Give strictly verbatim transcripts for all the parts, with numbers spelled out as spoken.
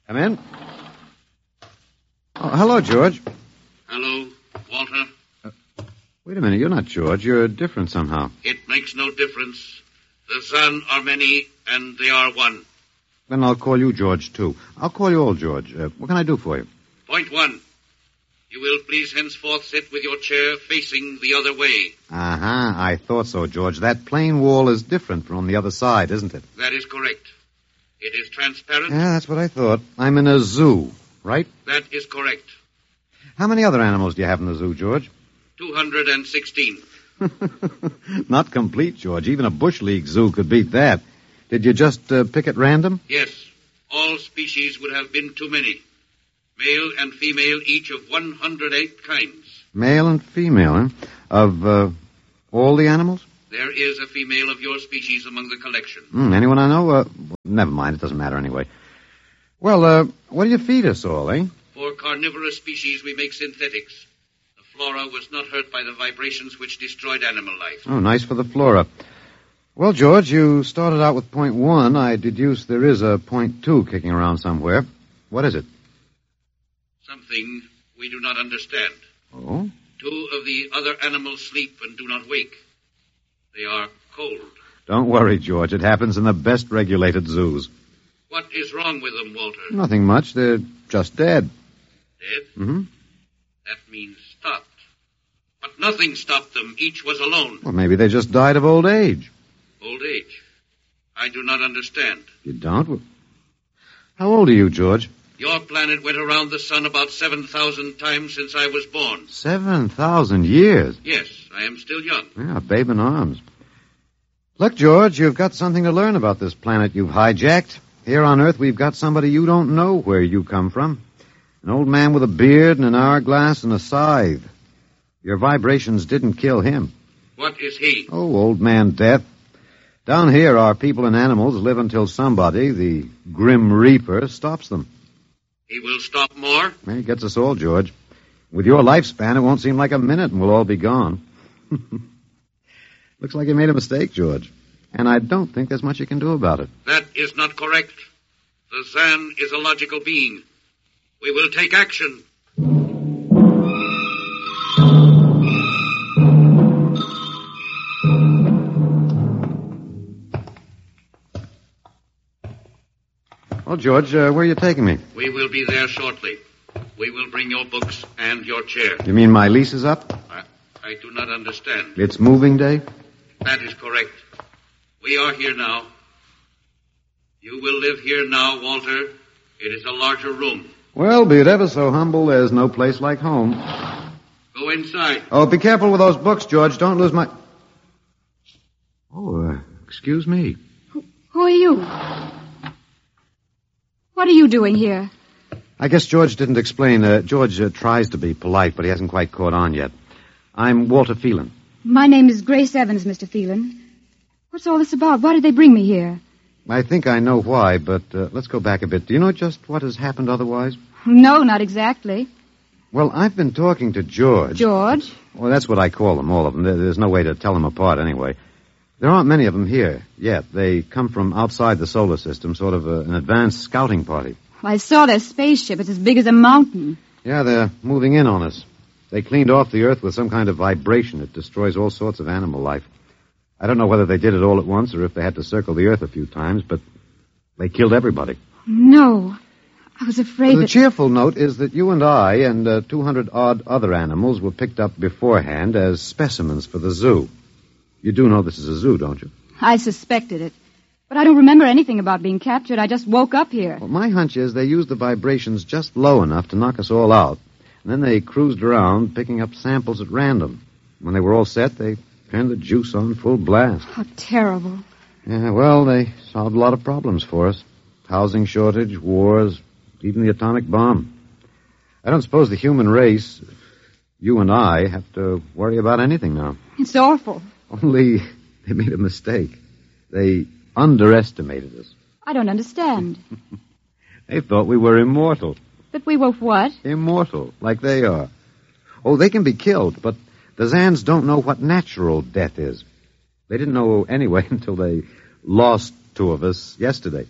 Come in. Oh, hello, George. Hello, Walter. Uh, wait a minute, you're not George. You're different somehow. It makes no difference. The Zan are many, and they are one. Then I'll call you George, too. I'll call you old George. Uh, what can I do for you? Point one. You will please henceforth sit with your chair facing the other way. Uh-huh. I thought so, George. That plain wall is different from the other side, isn't it? That is correct. It is transparent. Yeah, that's what I thought. I'm in a zoo, right? That is correct. How many other animals do you have in the zoo, George? two hundred sixteen. Not complete, George. Even a Bush League zoo could beat that. Did you just uh, pick at random? Yes. All species would have been too many. Male and female, each of one hundred eight kinds. Male and female, huh? Of uh, all the animals? There is a female of your species among the collection. Mm, anyone I know? Uh, never mind. It doesn't matter anyway. Well, uh, what do you feed us all, eh? For carnivorous species, we make synthetics. The flora was not hurt by the vibrations which destroyed animal life. Oh, nice for the flora. Well, George, you started out with point one. I deduce there is a point two kicking around somewhere. What is it? Something we do not understand. Oh? Two of the other animals sleep and do not wake. They are cold. Don't worry, George. It happens in the best regulated zoos. What is wrong with them, Walter? Nothing much. They're just dead. Dead? Mm-hmm. That means stopped. But nothing stopped them. Each was alone. Well, maybe they just died of old age. Old age? I do not understand. You don't? Well, how old are you, George? Your planet went around the sun about seven thousand times since I was born. Seven thousand years? Yes, I am still young. Yeah, a babe in arms. Look, George, you've got something to learn about this planet you've hijacked. Here on Earth, we've got somebody you don't know where you come from. An old man with a beard and an hourglass and a scythe. Your vibrations didn't kill him. What is he? Oh, old man Death. Down here, our people and animals live until somebody, the Grim Reaper, stops them. He will stop more? Well, he gets us all, George. With your lifespan, it won't seem like a minute and we'll all be gone. Looks like you made a mistake, George. And I don't think there's much you can do about it. That is not correct. The Zan is a logical being. We will take action. Well, George, uh, where are you taking me? We will be there shortly. We will bring your books and your chair. You mean my lease is up? I, I do not understand. It's moving day? That is correct. We are here now. You will live here now, Walter. It is a larger room. Well, be it ever so humble, there's no place like home. Go inside. Oh, be careful with those books, George. Don't lose my... Oh, uh, excuse me. Who, who are you? What are you doing here? I guess George didn't explain. Uh, George uh, tries to be polite, but he hasn't quite caught on yet. I'm Walter Phelan. My name is Grace Evans, Mister Phelan. What's all this about? Why did they bring me here? I think I know why, but uh, let's go back a bit. Do you know just what has happened otherwise? No, not exactly. Well, I've been talking to George. George? Well, that's what I call them, all of them. There- There's no way to tell them apart anyway. There aren't many of them here yet. They come from outside the solar system, sort of a, an advanced scouting party. I saw their spaceship. It's as big as a mountain. Yeah, they're moving in on us. They cleaned off the Earth with some kind of vibration. It destroys all sorts of animal life. I don't know whether they did it all at once or if they had to circle the Earth a few times, but they killed everybody. No. I was afraid The that... cheerful note is that you and I and uh, two hundred odd other animals were picked up beforehand as specimens for the zoo. You do know this is a zoo, don't you? I suspected it. But I don't remember anything about being captured. I just woke up here. Well, my hunch is they used the vibrations just low enough to knock us all out. And then they cruised around, picking up samples at random. When they were all set, they turned the juice on full blast. How terrible. Yeah, well, they solved a lot of problems for us. Housing shortage, wars, even the atomic bomb. I don't suppose the human race, you and I, have to worry about anything now. It's awful. Only they made a mistake. They underestimated us. I don't understand. They thought we were immortal. That we were what? Immortal, like they are. Oh, they can be killed, but the Zans don't know what natural death is. They didn't know anyway until they lost two of us yesterday.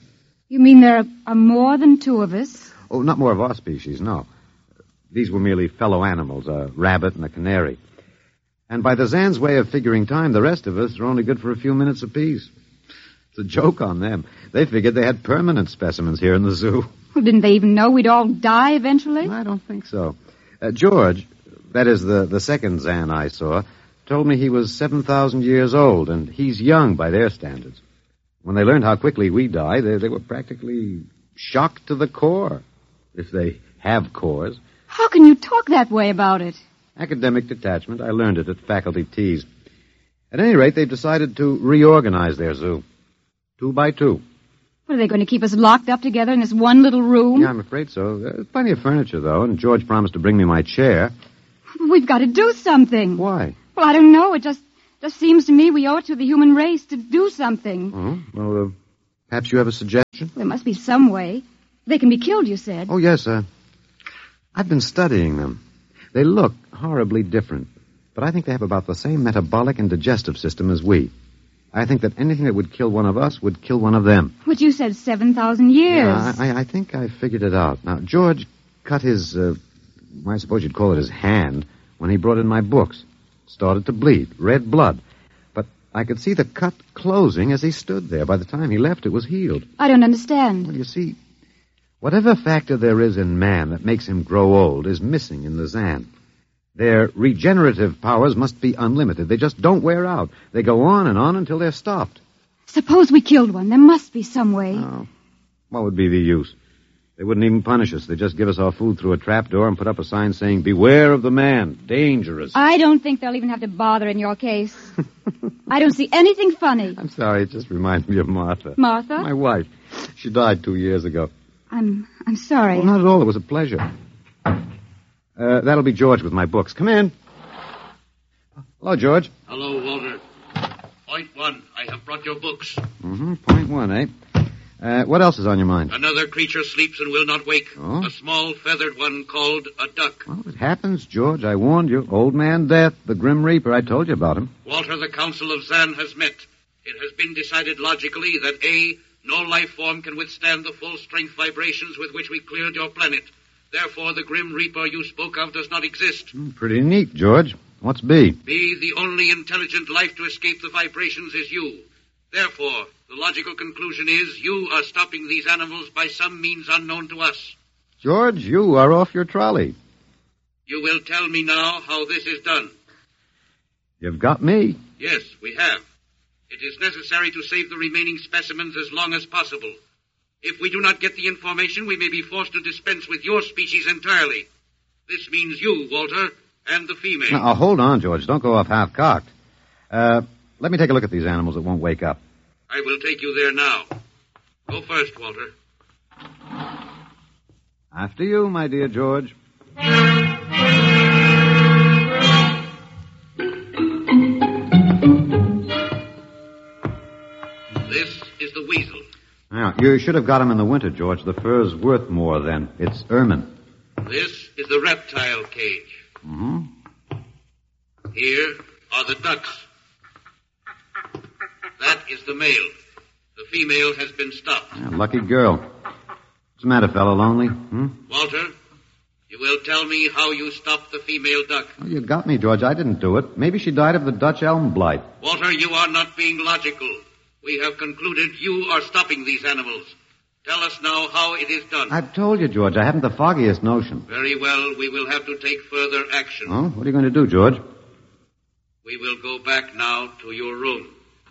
You mean there are, are more than two of us? Oh, not more of our species, no. These were merely fellow animals, a rabbit and a canary. And by the Zan's way of figuring time, the rest of us are only good for a few minutes apiece. It's a joke on them. They figured they had permanent specimens here in the zoo. Well, didn't they even know we'd all die eventually? I don't think so. Uh, George, that is the, the second Zan I saw, told me he was seven thousand years old, and he's young by their standards. When they learned how quickly we die, they, they were practically shocked to the core, if they have cores. How can you talk that way about it? Academic detachment. I learned it at faculty teas. At any rate, they've decided to reorganize their zoo. Two by two. What, are they going to keep us locked up together in this one little room? Yeah, I'm afraid so. There's plenty of furniture, though, and George promised to bring me my chair. We've got to do something. Why? Well, I don't know. It just just seems to me we owe it to the human race to do something. Oh, well, uh, perhaps you have a suggestion? There must be some way. They can be killed, you said. Oh, yes, uh, I've been studying them. They look horribly different, but I think they have about the same metabolic and digestive system as we. I think that anything that would kill one of us would kill one of them. But you said seven thousand years. Yeah, I, I think I figured it out. Now, George cut his, uh, I suppose you'd call it his hand, when he brought in my books. Started to bleed, red blood. But I could see the cut closing as he stood there. By the time he left, it was healed. I don't understand. Well, you see, whatever factor there is in man that makes him grow old is missing in the Zan. Their regenerative powers must be unlimited. They just don't wear out. They go on and on until they're stopped. Suppose we killed one. There must be some way. Oh, what would be the use? They wouldn't even punish us. They'd just give us our food through a trapdoor and put up a sign saying, "Beware of the man. Dangerous." I don't think they'll even have to bother in your case. I don't see anything funny. I'm sorry. It just reminds me of Martha. Martha? My wife. She died two years ago. I'm I'm sorry. Well, not at all. It was a pleasure. Uh, that'll be George with my books. Come in. Hello, George. Hello, Walter. Point one. I have brought your books. Mm-hmm. Point one, eh? Uh, what else is on your mind? Another creature sleeps and will not wake. Oh? A small feathered one called a duck. Well, it happens, George. I warned you. Old Man Death, the Grim Reaper. I told you about him. Walter, the Council of Zan has met. It has been decided logically that A, no life form can withstand the full strength vibrations with which we cleared your planet. Therefore, the Grim Reaper you spoke of does not exist. Mm, pretty neat, George. What's B? B, the only intelligent life to escape the vibrations is you. Therefore, the logical conclusion is you are stopping these animals by some means unknown to us. George, you are off your trolley. You will tell me now how this is done. You've got me. Yes, we have. It is necessary to save the remaining specimens as long as possible. If we do not get the information, we may be forced to dispense with your species entirely. This means you, Walter, and the female. Now, uh, hold on, George. Don't go off half-cocked. Uh, let me take a look at these animals that won't wake up. I will take you there now. Go first, Walter. After you, my dear George. This is the weasel. Now, you should have got him in the winter, George. The fur's worth more then. It's ermine. This is the reptile cage. Mm-hmm. Here are the ducks. That is the male. The female has been stopped. Yeah, lucky girl. What's the matter, fellow? Lonely? Hmm? Walter, you will tell me how you stopped the female duck. Oh, you got me, George. I didn't do it. Maybe she died of the Dutch elm blight. Walter, you are not being logical. We have concluded you are stopping these animals. Tell us now how it is done. I've told you, George. I haven't the foggiest notion. Very well. We will have to take further action. Oh? What are you going to do, George? We will go back now to your room.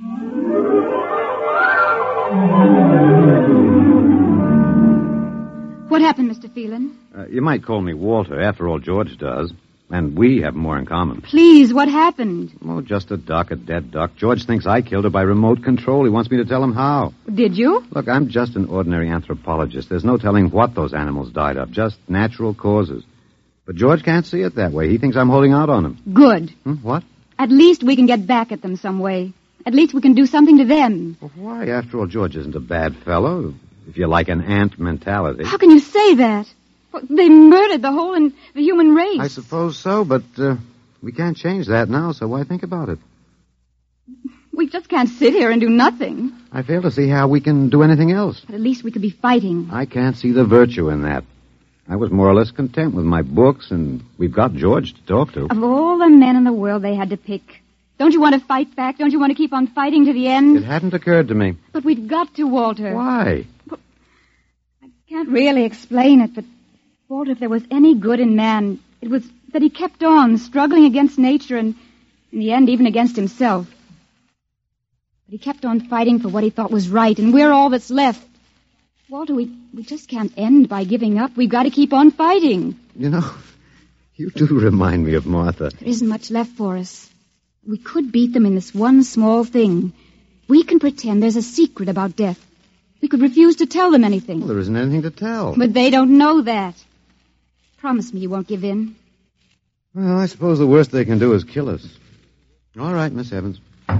What happened, Mister Phelan? Uh, you might call me Walter. After all, George does. And we have more in common. Please, what happened? Oh, just a duck, a dead duck. George thinks I killed her by remote control. He wants me to tell him how. Did you? Look, I'm just an ordinary anthropologist. There's no telling what those animals died of, just natural causes. But George can't see it that way. He thinks I'm holding out on him. Good. Hmm, what? At least we can get back at them some way. At least we can do something to them. Well, why? After all, George isn't a bad fellow, if you like an ant mentality. How can you say that? Well, they murdered the whole in the human race. I suppose so, but uh, we can't change that now, so why think about it? We just can't sit here and do nothing. I fail to see how we can do anything else. But at least we could be fighting. I can't see the virtue in that. I was more or less content with my books, and we've got George to talk to. Of all the men in the world they had to pick, don't you want to fight back? Don't you want to keep on fighting to the end? It hadn't occurred to me. But we've got to, Walter. Why? I can't really explain it, but, Walter, if there was any good in man, it was that he kept on struggling against nature and, in the end, even against himself. But he kept on fighting for what he thought was right, and we're all that's left. Walter, we, we just can't end by giving up. We've got to keep on fighting. You know, you do remind me of Martha. There isn't much left for us. We could beat them in this one small thing. We can pretend there's a secret about death. We could refuse to tell them anything. Well, there isn't anything to tell. But they don't know that. Promise me you won't give in. Well, I suppose the worst they can do is kill us. All right, Miss Evans.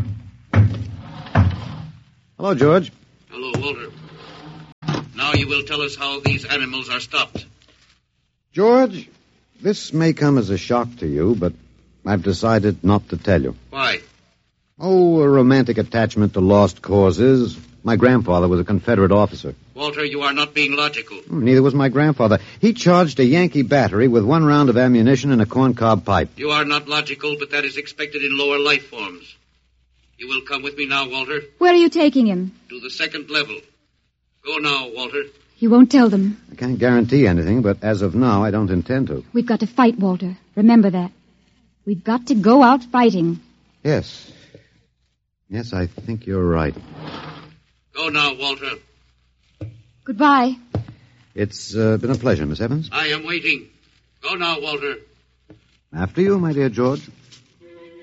Hello, George. Hello, Walter. Now you will tell us how these animals are stopped. George, this may come as a shock to you, but I've decided not to tell you. Why? Oh, a romantic attachment to lost causes. My grandfather was a Confederate officer. Walter, you are not being logical. Neither was my grandfather. He charged a Yankee battery with one round of ammunition and a corncob pipe. You are not logical, but that is expected in lower life forms. You will come with me now, Walter. Where are you taking him? To the second level. Go now, Walter. You won't tell them. I can't guarantee anything, but as of now, I don't intend to. We've got to fight, Walter. Remember that. We've got to go out fighting. Yes. Yes, I think you're right. Go now, Walter. Goodbye. It's uh, been a pleasure, Miss Evans. I am waiting. Go now, Walter. After you, my dear George.